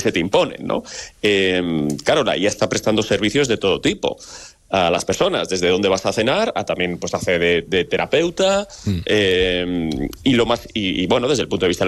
se te imponen, ¿no? Claro, la IA está prestando servicios de todo tipo a las personas, desde dónde vas a cenar, a también pues hace de terapeuta, y bueno, desde el punto de vista